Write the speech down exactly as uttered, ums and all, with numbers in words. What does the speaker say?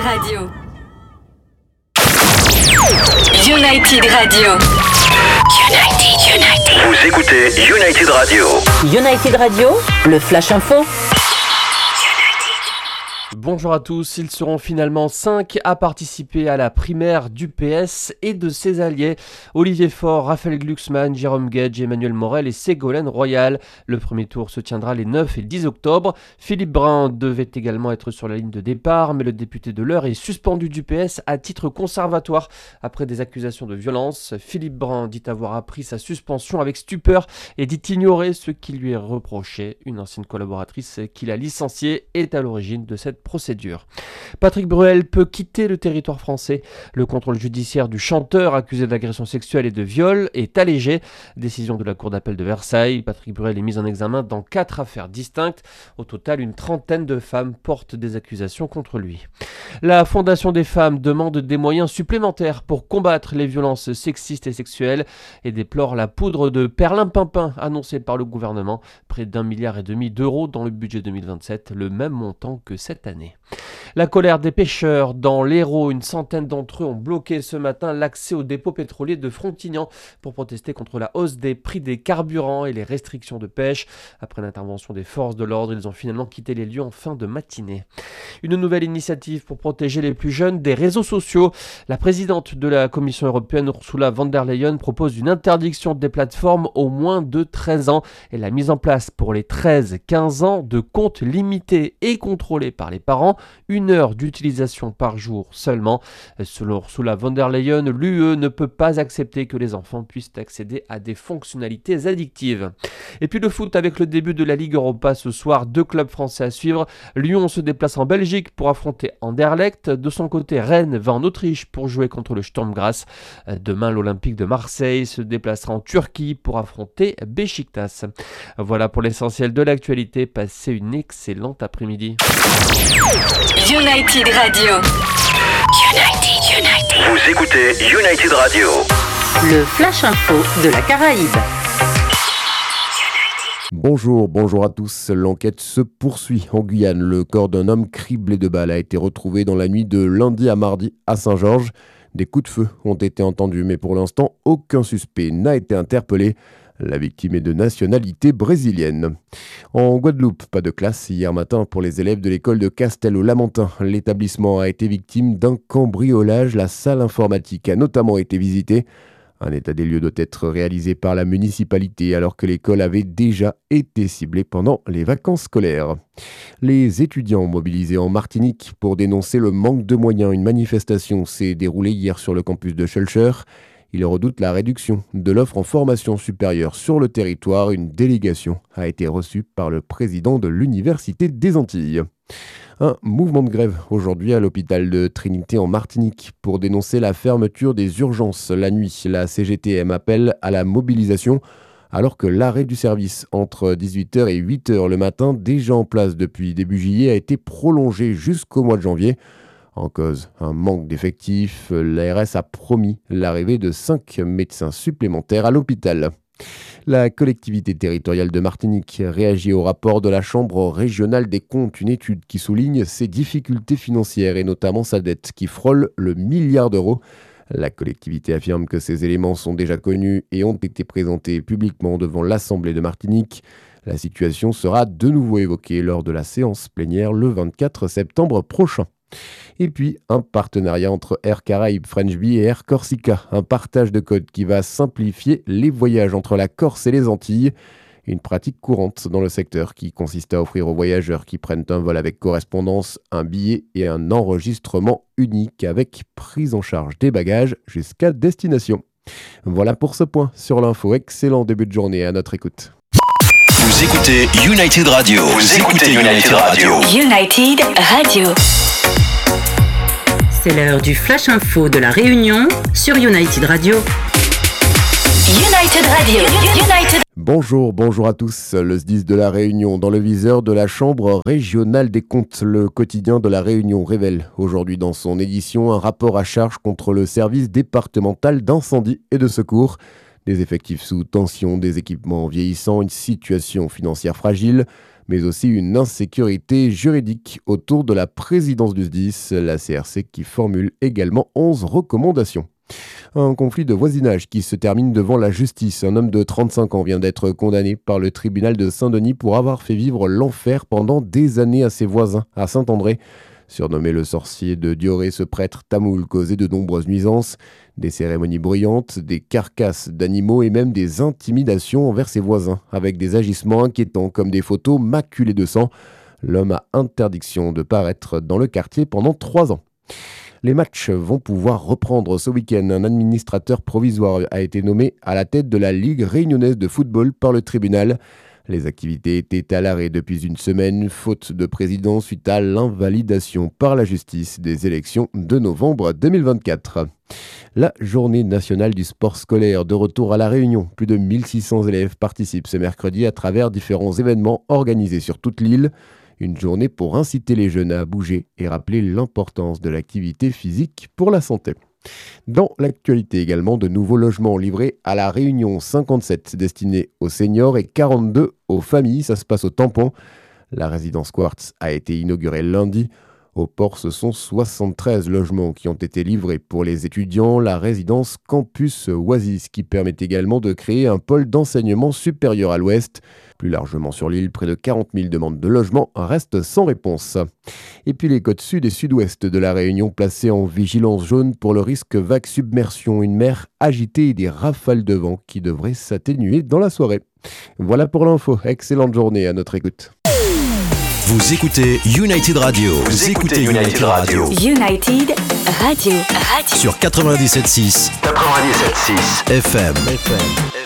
Radio. United Radio. United, United. Vous écoutez United Radio. United Radio, le Flash Info. Bonjour à tous, ils seront finalement cinq à participer à la primaire du P S et de ses alliés. Olivier Faure, Raphaël Glucksmann, Jérôme Gage, Emmanuel Morel et Ségolène Royal. Le premier tour se tiendra les neuf et dix octobre. Philippe Brun devait également être sur la ligne de départ, mais le député de l'Eure est suspendu du P S à titre conservatoire après des accusations de violence. Philippe Brun dit avoir appris sa suspension avec stupeur et dit ignorer ce qui lui est reproché. Une ancienne collaboratrice qu'il a licenciée est à l'origine de cette procédure. Patrick Bruel peut quitter le territoire français. Le contrôle judiciaire du chanteur accusé d'agression sexuelle et de viol est allégé. Décision de la Cour d'appel de Versailles. Patrick Bruel est mis en examen dans quatre affaires distinctes. Au total, une trentaine de femmes portent des accusations contre lui. La Fondation des femmes demande des moyens supplémentaires pour combattre les violences sexistes et sexuelles et déplore la poudre de perlimpinpin annoncée par le gouvernement. Près d'un milliard et demi d'euros dans le budget deux mille vingt-sept, le même montant que cette année. La colère des pêcheurs dans l'Hérault, une centaine d'entre eux ont bloqué ce matin l'accès au dépôt pétrolier de Frontignan pour protester contre la hausse des prix des carburants et les restrictions de pêche. Après l'intervention des forces de l'ordre, ils ont finalement quitté les lieux en fin de matinée. Une nouvelle initiative pour protéger les plus jeunes des réseaux sociaux. La présidente de la Commission européenne, Ursula von der Leyen, propose une interdiction des plateformes aux moins de treize ans et la mise en place pour les treize quinze ans de comptes limités et contrôlés par les parents, une heure d'utilisation par jour seulement. Selon Ursula von der Leyen, l'U E ne peut pas accepter que les enfants puissent accéder à des fonctionnalités addictives. Et puis le foot avec le début de la Ligue Europa ce soir, deux clubs français à suivre. Lyon se déplace en Belgique pour affronter Anderlecht. De son côté, Rennes va en Autriche pour jouer contre le Sturm Graz. Demain, l'Olympique de Marseille se déplacera en Turquie pour affronter Beşiktaş. Voilà pour l'essentiel de l'actualité. Passez une excellente après-midi. United Radio. United, United. Vous écoutez United Radio. Le Flash Info de la Caraïbe. Bonjour, bonjour à tous. L'enquête se poursuit en Guyane. Le corps d'un homme criblé de balles a été retrouvé dans la nuit de lundi à mardi à Saint-Georges. Des coups de feu ont été entendus, mais pour l'instant, aucun suspect n'a été interpellé. La victime est de nationalité brésilienne. En Guadeloupe, pas de classe hier matin pour les élèves de l'école de Castel-au-Lamentin. L'établissement a été victime d'un cambriolage. La salle informatique a notamment été visitée. Un état des lieux doit être réalisé par la municipalité alors que l'école avait déjà été ciblée pendant les vacances scolaires. Les étudiants mobilisés en Martinique pour dénoncer le manque de moyens. Une manifestation s'est déroulée hier sur le campus de Schœlcher. Ils redoutent la réduction de l'offre en formation supérieure sur le territoire. Une délégation a été reçue par le président de l'Université des Antilles. Un mouvement de grève aujourd'hui à l'hôpital de Trinité en Martinique pour dénoncer la fermeture des urgences la nuit. La C G T M appelle à la mobilisation alors que l'arrêt du service entre dix-huit heures et huit heures le matin, déjà en place depuis début juillet, a été prolongé jusqu'au mois de janvier. En cause, un manque d'effectifs, l'A R S a promis l'arrivée de cinq médecins supplémentaires à l'hôpital. La collectivité territoriale de Martinique réagit au rapport de la Chambre régionale des comptes, une étude qui souligne ses difficultés financières et notamment sa dette qui frôle le milliard d'euros. La collectivité affirme que ces éléments sont déjà connus et ont été présentés publiquement devant l'Assemblée de Martinique. La situation sera de nouveau évoquée lors de la séance plénière le vingt-quatre septembre prochain. Et puis, un partenariat entre Air Caraïbes French Bee et Air Corsica, un partage de code qui va simplifier les voyages entre la Corse et les Antilles. Une pratique courante dans le secteur qui consiste à offrir aux voyageurs qui prennent un vol avec correspondance un billet et un enregistrement unique avec prise en charge des bagages jusqu'à destination. Voilà pour ce point sur l'info. Excellent début de journée à notre écoute. Vous écoutez United Radio. Vous écoutez United Radio. United Radio. C'est l'heure du Flash Info de la Réunion sur United Radio. United Radio. United. Bonjour, bonjour à tous. Le S D I S de la Réunion dans le viseur de la Chambre régionale des comptes. Le quotidien de la Réunion révèle aujourd'hui dans son édition un rapport à charge contre le service départemental d'incendie et de secours. Des effectifs sous tension, des équipements vieillissants, une situation financière fragile. mais aussi une insécurité juridique autour de la présidence du S D I S, la C R C qui formule également onze recommandations. Un conflit de voisinage qui se termine devant la justice. Un homme de trente-cinq ans vient d'être condamné par le tribunal de Saint-Denis pour avoir fait vivre l'enfer pendant des années à ses voisins à Saint-André. Surnommé le sorcier de Dioré, ce prêtre tamoul causait de nombreuses nuisances, des cérémonies bruyantes, des carcasses d'animaux et même des intimidations envers ses voisins, avec des agissements inquiétants comme des photos maculées de sang. L'homme a interdiction de paraître dans le quartier pendant trois ans. Les matchs vont pouvoir reprendre ce week-end. Un administrateur provisoire a été nommé à la tête de la Ligue réunionnaise de football par le tribunal. Les activités étaient à l'arrêt depuis une semaine, faute de président suite à l'invalidation par la justice des élections de novembre deux mille vingt-quatre. La journée nationale du sport scolaire de retour à La Réunion. Plus de mille six cents élèves participent ce mercredi à travers différents événements organisés sur toute l'île. Une journée pour inciter les jeunes à bouger et rappeler l'importance de l'activité physique pour la santé. Dans l'actualité également, de nouveaux logements livrés à La Réunion, cinquante-sept destinés aux seniors et quarante-deux aux familles. Ça se passe au Tampon. La résidence Quartz a été inaugurée lundi. Au port, ce sont soixante-treize logements qui ont été livrés pour les étudiants. La résidence Campus Oasis qui permet également de créer un pôle d'enseignement supérieur à l'ouest. Plus largement sur l'île, près de quarante mille demandes de logement restent sans réponse. Et puis les côtes sud et sud-ouest de La Réunion placées en vigilance jaune pour le risque vague submersion. Une mer agitée et des rafales de vent qui devraient s'atténuer dans la soirée. Voilà pour l'info. Excellente journée à notre écoute. Vous écoutez United Radio. Vous écoutez United Radio. United Radio. Radio. Sur quatre-vingt-dix-sept virgule six. quatre-vingt-dix-sept virgule six. F M. F M.